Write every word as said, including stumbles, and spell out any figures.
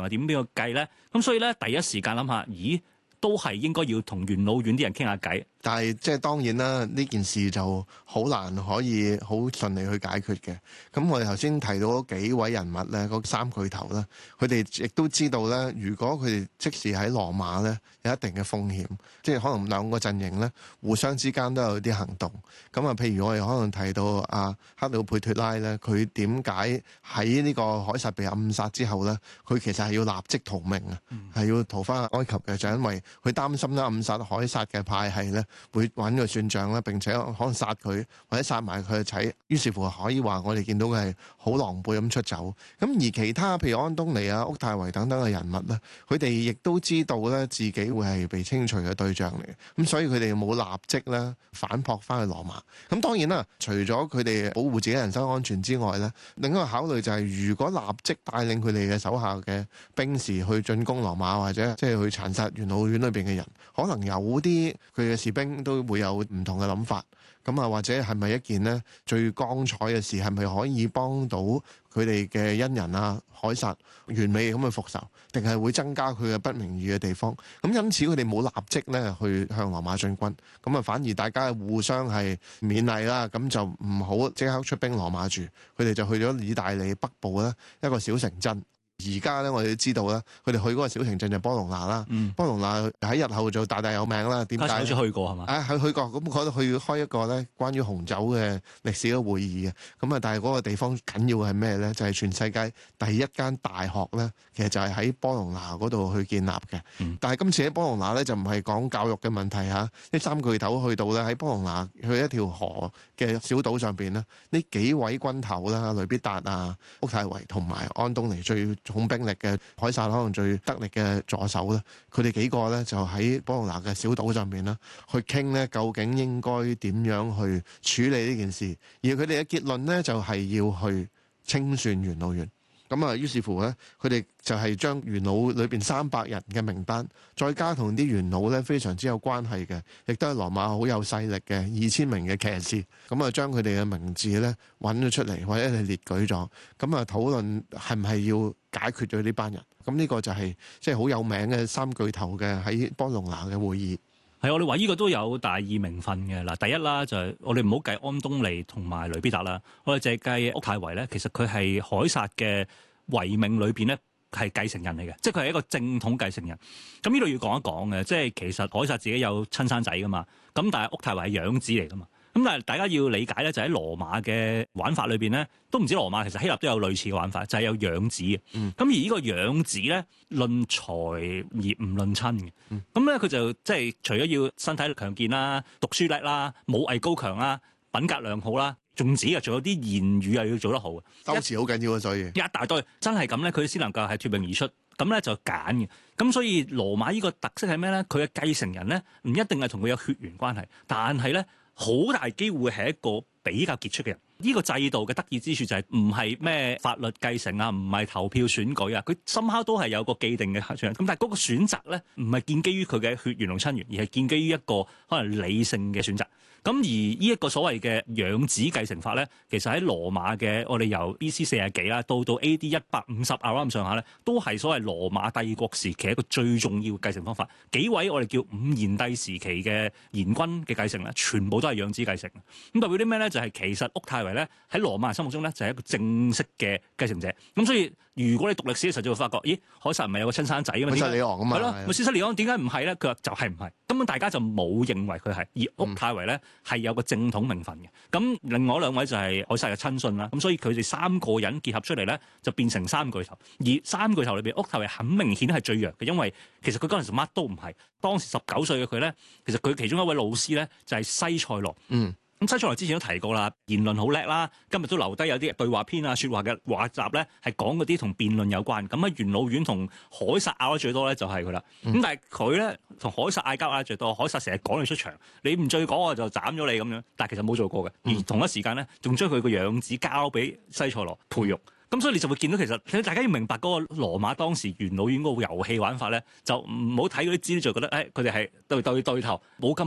又點邊個計咧？咁所以咧，第一時間諗下，咦，都係應該要同元老院啲人傾下偈。 但係即係當然啦，呢件事就好難可以好順利去解決嘅。咁我哋頭先提到嗰幾位人物咧，嗰三巨頭咧，佢哋亦都知道咧，如果佢哋即時喺羅馬咧，有一定嘅風險，即係可能兩個陣營咧，互相之間都有啲行動。咁啊，譬如我哋可能提到阿克里奧佩托拉咧，佢點解喺呢個凱撒被暗殺之後咧，佢其實係要立即逃命啊，係、嗯、要逃翻埃及嘅，就因為佢擔心咧暗殺凱撒嘅派系咧，會揾佢算賬啦，並且可能殺佢或者殺埋佢嘅仔，於是乎可以話我哋見到嘅係好狼狽咁出走。咁而其他譬如安東尼啊、屋太維等等嘅人物咧，佢哋亦都知道咧自己會係被清除嘅對象嚟，咁所以佢哋冇立即咧反撲翻去羅馬。咁當然啦，除咗佢哋保護自己人身安全之外咧，另一個考慮就係、是、如果立即帶領佢哋嘅手下嘅兵士去進攻羅馬，或者即係去殘殺元老院裏邊嘅人，可能有啲佢嘅士兵都會有唔同嘅諗法。咁啊，或者係咪一件呢最光彩嘅事，係咪可以幫到佢哋嘅恩人啊凱撒完美咁去復仇，定係會增加佢嘅不名譽嘅地方？咁因此佢哋冇立即咧去向羅馬進軍，咁啊反而大家互相係勉勵啦，咁就唔好即刻出兵羅馬住，佢哋就去咗意大利北部咧一個小城鎮。而家咧，我哋都知道啦，佢哋去嗰個小城鎮就波隆拿啦。嗯、波隆拿喺日後就大大有名啦。點解？好似去過係嘛？啊，佢去過，咁嗰度去開一個咧關於紅酒嘅歷史嘅會議嘅。咁啊，但係嗰個地方緊要係咩咧？就係、是、全世界第一間大學咧，其實就係喺波隆拿嗰度去建立嘅。嗯、但係今次喺波隆拿咧就唔係講教育嘅問題嚇。呢三巨頭去到咧喺波隆拿去一條河嘅小島上邊咧，呢幾位軍頭啦，雷必達啊、屋太維同埋安東尼最重兵力嘅凱撒可能最得力嘅助手咧，佢哋幾個咧就喺波隆拿嘅小島上面啦，去傾咧究竟應該點樣去處理呢件事，而佢哋嘅結論咧就係要去清算元老院。咁啊，於是乎咧，佢哋就係將元老裏邊三百人嘅名單，再加同啲元老咧非常之有關係嘅，亦都係羅馬好有勢力嘅二千名嘅騎士，咁啊將佢哋嘅名字咧揾咗出嚟，或者係列舉咗，咁啊討論係唔係要解決咗呢班人。咁呢個就係即係好有名嘅三巨頭嘅喺波隆拿嘅會議。 係，我哋話呢個都有大義名分嘅。嗱，第一啦就係、是、我哋唔好計安東尼同埋雷必達啦，我哋淨係計屋太維咧，其實佢係凱撒嘅遺命裏邊咧係繼承人嚟嘅，即係佢係一個正統繼承人。咁呢度要講一講嘅，即係其實凱撒自己有親生仔噶嘛，咁但係屋太維係養子嚟噶嘛。咁但係大家要理解咧，就喺羅馬嘅玩法裏邊咧，都唔止羅馬，其實希臘都有類似嘅玩法，就係、是、有養子嘅。咁、嗯、而呢個養子咧，論財而唔論親嘅。咁咧佢就即係除咗要身體強健啦、讀書叻啦、武藝高強啦、品格良好啦，仲止啊，仲有啲言語又要做得好嘅。 修辭好緊要啊，所以一大堆真係咁咧，佢先能夠係脫穎而出。咁咧就揀嘅。咁所以羅馬呢個特色係咩咧？佢嘅繼承人咧，唔一定係同佢有血緣關係，但係咧，好大機會係一個比較傑出嘅人。呢、這個制度嘅得意之處就係唔係咩法律繼承啊，唔係投票選舉啊，佢深刻都係有個既定嘅選擇。咁但係嗰個選擇咧，唔係建基於佢嘅血緣同親緣，而係建基於一個可能理性嘅選擇。咁而呢一個所謂嘅養子繼承法咧，其實喺羅馬嘅我哋由 B C 四十幾啦，到到 A D 一百五十啊咁上下咧，都係所謂羅馬帝國時期一個最重要嘅繼承方法。幾位我哋叫五賢帝時期嘅賢君嘅繼承咧，全部都係養子繼承。咁代表啲咩咧？就係、是、其實屋太維咧喺羅馬人心目中咧就係一個正式嘅繼承者。咁所以如果你讀歷史嘅時候就會發覺，咦，凱撒唔係有個親生仔啊嘛？咪施里昂啊嘛？係咯，咪施里昂點解唔係咧？佢話就係唔係，根本大家就冇認為佢係。而屋太維咧係有個正統名分嘅。咁另外兩位就係凱撒嘅親信啦。咁所以佢哋三個人結合出嚟咧，就變成三巨頭。而三巨頭裏邊，屋太維很明顯係最弱嘅，因為其實佢嗰陣時乜都唔係。當時十九歲嘅佢咧，其實佢其中一位老師咧就係西塞羅。嗯。咁西塞羅之前都提過啦，言論好叻啦，今日都留低有啲對話篇啊、説話嘅畫集咧，係講嗰啲同辯論有關。咁喺元老院同凱撒拗得最多咧，就係佢啦。咁、嗯、但係佢咧同凱撒嗌交嗌得最多，凱撒成日趕你出場，你唔再講我就斬咗你咁樣。但係其實冇做過嘅，而同一時間咧，仲將佢個養子交俾西塞羅培育。咁所以你就會見到其實，大家要明白嗰個羅馬當時元老院嗰個遊戲玩法咧，就唔好睇嗰啲資料就覺得，誒佢哋係對對對頭，冇咁。